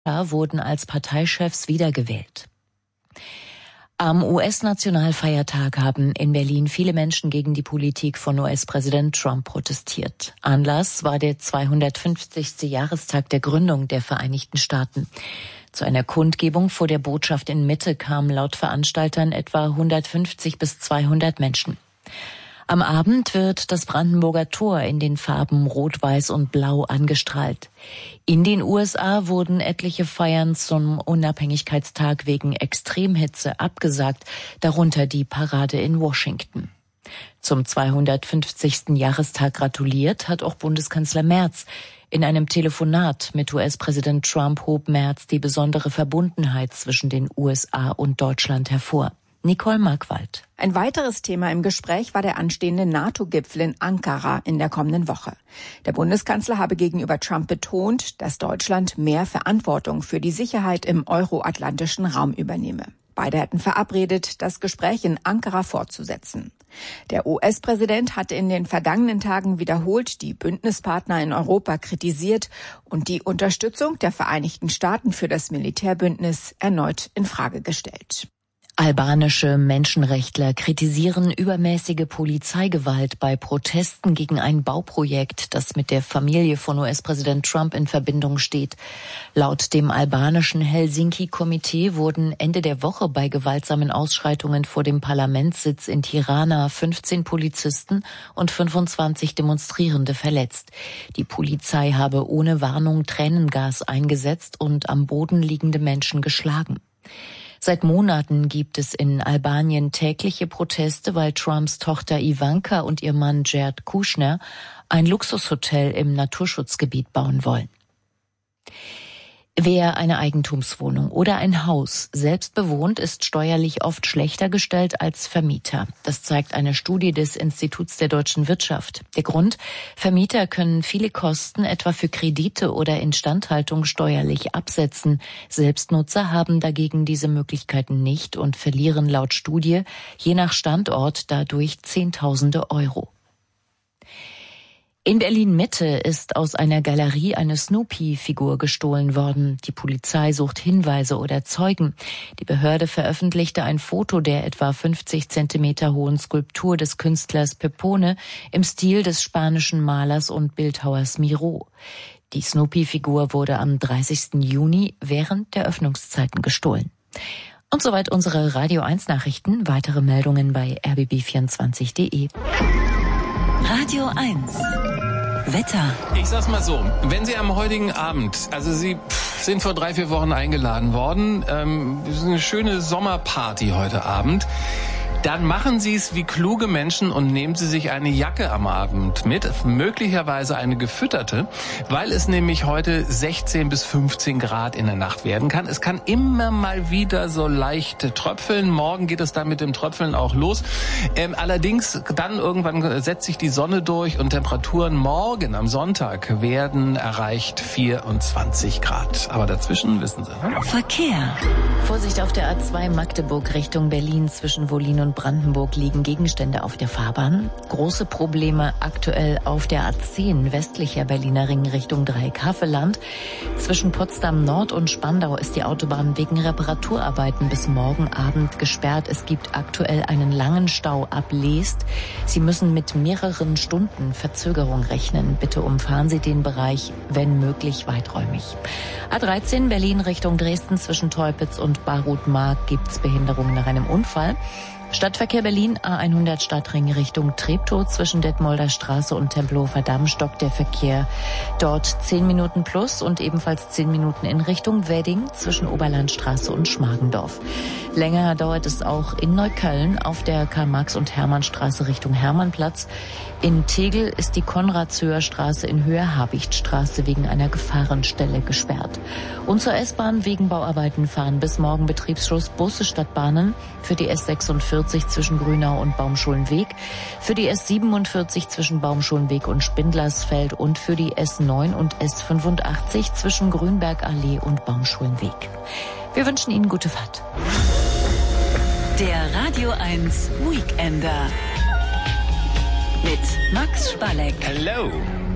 wurden als Parteichefs wiedergewählt. Am US-Nationalfeiertag haben in Berlin viele Menschen gegen die Politik von US-Präsident Trump protestiert. Anlass war der 250. Jahrestag der Gründung der Vereinigten Staaten. Zu einer Kundgebung vor der Botschaft in Mitte kamen laut Veranstaltern etwa 150 bis 200 Menschen. Am Abend wird das Brandenburger Tor in den Farben Rot, Weiß und Blau angestrahlt. In den USA wurden etliche Feiern zum Unabhängigkeitstag wegen Extremhitze abgesagt, darunter die Parade in Washington. Zum 250. Jahrestag gratuliert hat auch Bundeskanzler Merz. In einem Telefonat mit US-Präsident Trump hob Merz die besondere Verbundenheit zwischen den USA und Deutschland hervor. Nicole Markwald. Ein weiteres Thema im Gespräch war der anstehende NATO-Gipfel in Ankara in der kommenden Woche. Der Bundeskanzler habe gegenüber Trump betont, dass Deutschland mehr Verantwortung für die Sicherheit im euroatlantischen Raum übernehme. Beide hätten verabredet, das Gespräch in Ankara fortzusetzen. Der US-Präsident hatte in den vergangenen Tagen wiederholt die Bündnispartner in Europa kritisiert und die Unterstützung der Vereinigten Staaten für das Militärbündnis erneut in Frage gestellt. Albanische Menschenrechtler kritisieren übermäßige Polizeigewalt bei Protesten gegen ein Bauprojekt, das mit der Familie von US-Präsident Trump in Verbindung steht. Laut dem albanischen Helsinki-Komitee wurden Ende der Woche bei gewaltsamen Ausschreitungen vor dem Parlamentssitz in Tirana 15 Polizisten und 25 Demonstrierende verletzt. Die Polizei habe ohne Warnung Tränengas eingesetzt und am Boden liegende Menschen geschlagen. Seit Monaten gibt es in Albanien tägliche Proteste, weil Trumps Tochter Ivanka und ihr Mann Jared Kushner ein Luxushotel im Naturschutzgebiet bauen wollen. Wer eine Eigentumswohnung oder ein Haus selbst bewohnt, ist steuerlich oft schlechter gestellt als Vermieter. Das zeigt eine Studie des Instituts der deutschen Wirtschaft. Der Grund: Vermieter können viele Kosten, etwa für Kredite oder Instandhaltung, steuerlich absetzen. Selbstnutzer haben dagegen diese Möglichkeiten nicht und verlieren laut Studie je nach Standort dadurch Zehntausende Euro. In Berlin-Mitte ist aus einer Galerie eine Snoopy-Figur gestohlen worden. Die Polizei sucht Hinweise oder Zeugen. Die Behörde veröffentlichte ein Foto der etwa 50 Zentimeter hohen Skulptur des Künstlers Pepone im Stil des spanischen Malers und Bildhauers Miró. Die Snoopy-Figur wurde am 30. Juni während der Öffnungszeiten gestohlen. Und soweit unsere Radio 1 Nachrichten. Weitere Meldungen bei rbb24.de. Radio 1 Wetter. Ich sag's mal so, wenn Sie am heutigen Abend, also Sie sind vor 3-4 Wochen eingeladen worden, das ist eine schöne Sommerparty heute Abend, dann machen Sie es wie kluge Menschen und nehmen Sie sich eine Jacke am Abend mit, möglicherweise eine gefütterte, weil es nämlich heute 16 bis 15 Grad in der Nacht werden kann. Es kann immer mal wieder so leicht tröpfeln. Morgen geht es dann mit dem Tröpfeln auch los. Allerdings dann irgendwann setzt sich die Sonne durch und Temperaturen morgen am Sonntag werden erreicht 24 Grad. Aber dazwischen wissen Sie. Verkehr. Vorsicht auf der A2 Magdeburg Richtung Berlin zwischen Wollin und Brandenburg liegen Gegenstände auf der Fahrbahn. Große Probleme aktuell auf der A10 westlicher Berliner Ring Richtung Dreieck-Havelland. Zwischen Potsdam Nord und Spandau ist die Autobahn wegen Reparaturarbeiten bis morgen Abend gesperrt. Es gibt aktuell einen langen Stau ab Leest. Sie müssen mit mehreren Stunden Verzögerung rechnen. Bitte umfahren Sie den Bereich, wenn möglich, weiträumig. A13 Berlin Richtung Dresden zwischen Teupitz und Barutmark gibt's Behinderungen nach einem Unfall. Stadtverkehr Berlin, A100 Stadtring Richtung Treptow zwischen Detmolder Straße und Tempelhofer Damm stockt der Verkehr. Dort 10 Minuten plus und ebenfalls 10 Minuten in Richtung Wedding zwischen Oberlandstraße und Schmargendorf. Länger dauert es auch in Neukölln auf der Karl-Marx- und Hermannstraße Richtung Hermannplatz. In Tegel ist die Konrad-Zöhr Straße in Höhe Habichtstraße wegen einer Gefahrenstelle gesperrt. Und zur S-Bahn wegen Bauarbeiten fahren bis morgen Betriebsschluss Busse statt Bahnen für die S46 zwischen Grünau und Baumschulenweg, für die S47 zwischen Baumschulenweg und Spindlersfeld und für die S9 und S85 zwischen Grünbergallee und Baumschulenweg. Wir wünschen Ihnen gute Fahrt. Der Radio 1 Weekender mit Max Spalleck. Hello.